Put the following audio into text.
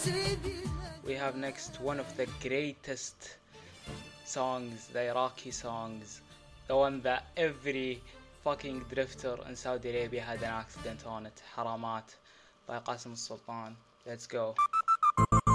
We have next one of the greatest songs, the Iraqi songs, the one that every fucking drifter in Saudi Arabia had an accident on it, Haramat by Qasim al-Sultan. Let's go.